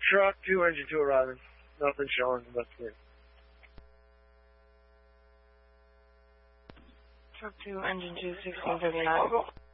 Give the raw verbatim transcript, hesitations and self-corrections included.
truck, two, engine two arriving. Nothing showing, investigate. Truck two, engine two, sixteen thirty-nine.